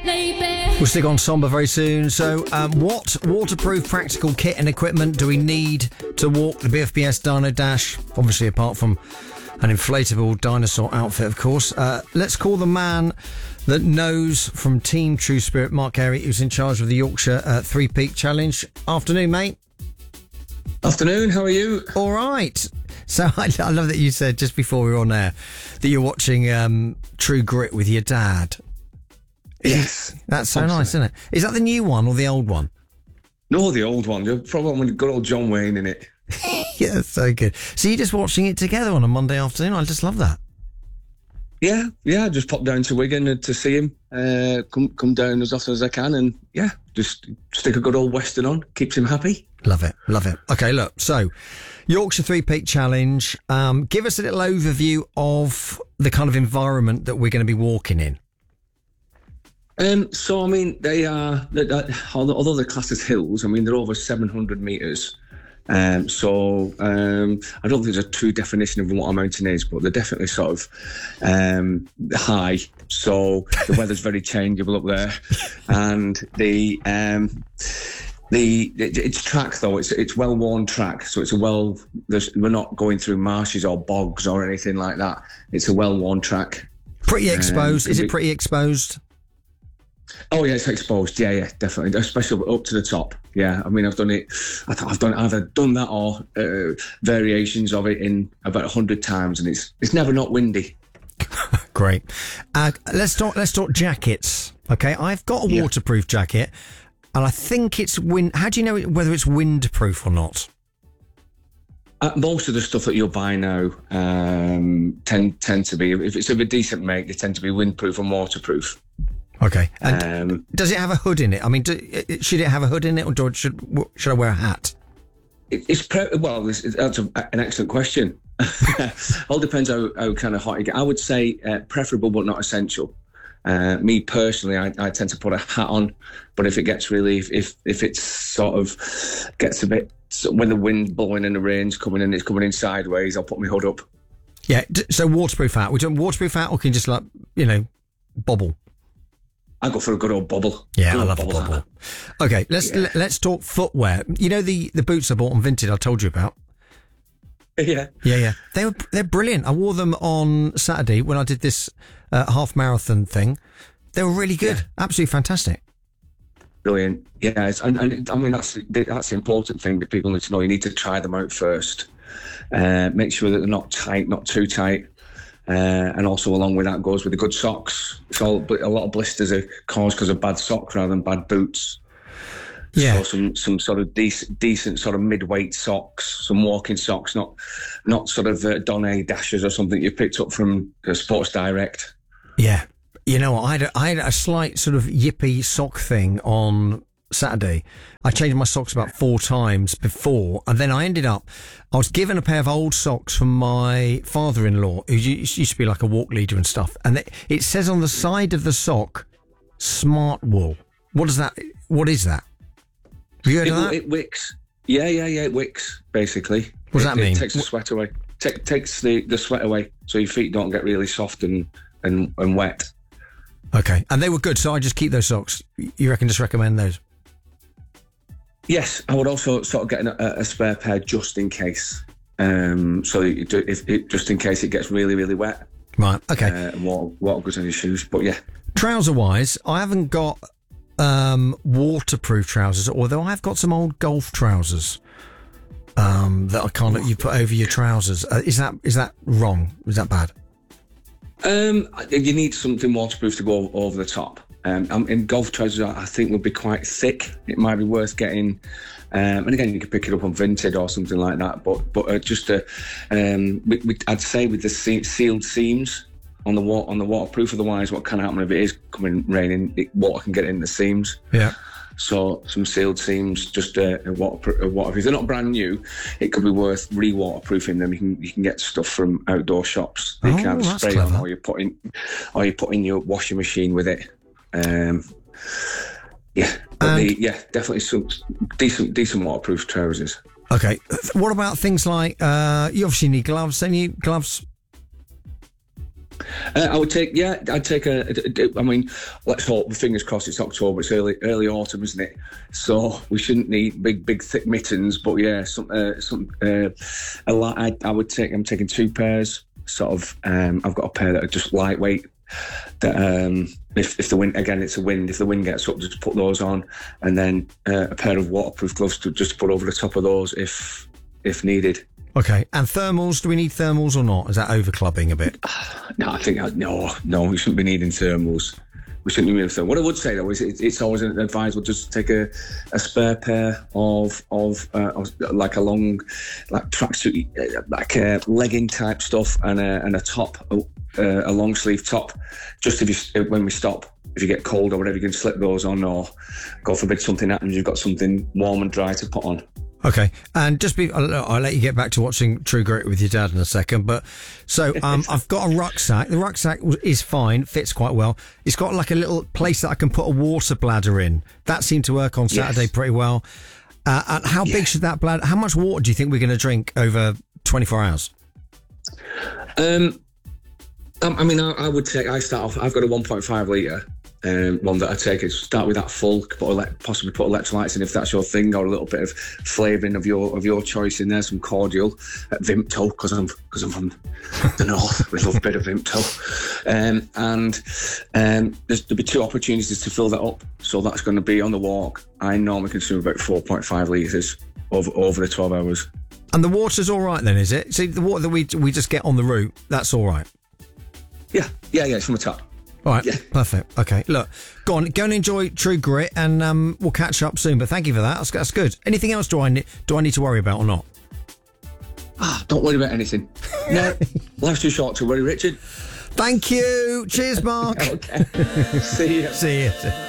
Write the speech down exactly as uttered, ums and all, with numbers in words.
We'll stick on Somber very soon. So, um, what waterproof practical kit and equipment do we need to walk the B F B S Dino Dash? Obviously, apart from an inflatable dinosaur outfit, of course. Uh, let's call the man that knows from Team True Spirit, Mark Carey, who's in charge of the Yorkshire uh, Three Peak Challenge. Afternoon, mate. Afternoon, how are you? All right. So I, I love that you said just before we were on air that you're watching um, True Grit with your dad. Yes. That's so nice, isn't it? Is that the new one or the old one? No, the old one. You're probably with good old John Wayne in it. Yeah, that's so good. So you're just watching it together on a Monday afternoon? I just love that. Yeah, yeah. I just pop down to Wigan to see him. Uh, come come down as often as I can, and yeah, just stick a good old Western on. Keeps him happy. Love it, love it. Okay, look. So, Yorkshire Three Peak Challenge. Um, give us a little overview of the kind of environment that we're going to be walking in. Um, so I mean, they are although, although they're classed as hills. I mean, they're over seven hundred metres. Um, so um, I don't think there's a true definition of what a mountain is, but they're definitely sort of um, high. So the weather's very changeable up there, and the um, the it, it's track though. It's it's well worn track, so it's a well. There's, we're not going through marshes or bogs or anything like that. It's a well worn track. Pretty exposed. Um, is it we, pretty exposed? Oh yeah, it's exposed. Yeah, yeah, definitely, especially up to the top. Yeah, I mean, I've done it. I th- I've done either done that or uh, variations of it in about a hundred times, and it's it's never not windy. Great. Uh, let's talk. Let's talk jackets. Okay, I've got a Yeah. waterproof jacket, and I think it's wind. How do you know whether it's windproof or not? Uh, most of the stuff that you'll buy now um, tend tend to be, if it's of a decent make, they tend to be windproof and waterproof. Okay. And Um, does it have a hood in it? I mean, do, should it have a hood in it, or do, should should I wear a hat? it, it's pre- well, it's, it's, that's a, an excellent question. All depends how, how kind of hot you get. I would say uh, preferable but not essential. Uh, me personally, I, I tend to put a hat on, but if it gets really, if if, if it's sort of gets a bit, so when the wind's blowing and the rain's coming and it's coming in sideways, I'll put my hood up. Yeah. So waterproof hat. We doing waterproof hat, or can you just like you know bobble? I go for a good old bubble. Yeah, good I old love a bubble. hat. Okay, let's Yeah. let's talk footwear. You know the the boots I bought on Vinted I told you about. Yeah. Yeah, yeah. They were they're brilliant. I wore them on Saturday when I did this uh, half marathon thing. They were really good. Yeah. Absolutely fantastic. Brilliant. Yeah, it's, and, and I mean that's that's the important thing that people need to know. You need to try them out first. Uh, make sure that they're not tight, not too tight. Uh, and also along with that goes with the good socks. It's all, but a lot of blisters are caused because of bad socks rather than bad boots. Yeah. So some, some sort of decent, decent sort of mid-weight socks, some walking socks, not not sort of uh, Donne Dashers or something you picked up from uh, Sports Direct. Yeah. You know what? I had a, I had a slight sort of yippy sock thing on Saturday. I changed my socks about four times before, and then I ended up, I was given a pair of old socks from my father-in-law, who used to be like a walk leader and stuff, and it, it says on the side of the sock, Smart Wool. What does that, what is that? Have you heard It, of that? it wicks. Yeah, yeah, yeah, it wicks, basically. What does it, that mean? It takes the sweat away. Take, takes the, the sweat away so your feet don't get really soft and, and, and wet. Okay, and they were good, so I just keep those socks. You reckon just recommend those? Yes, I would also sort of get a, a spare pair just in case. Um, so you do, if it, just in case it gets really, really wet. Right, okay. Uh, and water, water goes on your shoes. But yeah. Trouser-wise, I haven't got um, waterproof trousers, although I've got some old golf trousers um, that I can't let you put over your trousers. Uh, is that is that wrong? Is that bad? Um, you need something waterproof to go over the top. Um, in golf trousers, I think would be quite thick. It might be worth getting. Um, and again, you can pick it up on Vinted or something like that. But but uh, just a, um, we, we, I'd say with the se- sealed seams on the wa- on the waterproof. Otherwise, what can happen if it is coming raining? It, water can get in the seams. Yeah. So some sealed seams, just a, a water, a water. If they're not brand new, it could be worth re-waterproofing them. You can you can get stuff from outdoor shops. You Oh, can either that's spray clever. on, or you put in, or you put in your washing machine with it. Um, yeah, but And- the, yeah, definitely some decent decent waterproof trousers. Okay. What about things like uh, you obviously need gloves? Don't you gloves? Uh, I would take, yeah, I'd take a, a, a. I mean, let's hope. Fingers crossed. It's October. It's early, early autumn, isn't it? So we shouldn't need big, big, thick mittens. But yeah, some, uh, some, uh, a lot. I, I would take. I'm taking two pairs. Sort of. Um, I've got a pair that are just lightweight. That um, if if the wind again, it's a wind. If the wind gets up, just put those on, and then uh, a pair of waterproof gloves to just put over the top of those if if needed. Okay, and thermals, do we need thermals or not? Is that overclubbing a bit? No, I think, I, no, no, we shouldn't be needing thermals. We shouldn't be needing thermals. What I would say, though, is it, it's always advisable just to take a, a spare pair of, of, uh, of like a long, like tracksuit, uh, like a legging type stuff and a, and a top, uh, a long sleeve top, just if you, when we stop. If you get cold or whatever, you can slip those on, or God forbid something happens, you've got something warm and dry to put on. Okay, and just be, I'll, I'll let you get back to watching True Grit with your dad in a second, but so um, I've got a rucksack. The rucksack is fine, fits quite well. It's got like a little place that I can put a water bladder in. That seemed to work on Saturday yes. pretty well. Uh, and how yeah. big should that bladder, how much water do you think we're going to drink over twenty-four hours? Um, I mean, I, I would take, I start off, I've got a one point five litre. Um, one that I take is start with that full, put ele- possibly put electrolytes in if that's your thing, or a little bit of flavouring of your of your choice in there, some cordial, uh, Vimto because I'm because I'm from the north. We love a bit of Vimto, um, and um, there's, there'll be two opportunities to fill that up. So that's going to be on the walk. I normally consume about four point five litres over over the twelve hours. And the water's all right then, is it? See, the water that we we just get on the route, that's all right. Yeah, yeah, yeah. It's from the tap. All right, yeah. Perfect. Okay, look, go on, go and enjoy True Grit, and um, we'll catch up soon. But thank you for that. That's, that's good. Anything else do I need, do I need to worry about or not? Ah, don't worry about anything. No, life's too short to worry, Richard. Thank you. Cheers, Mark. Okay. See you. See you.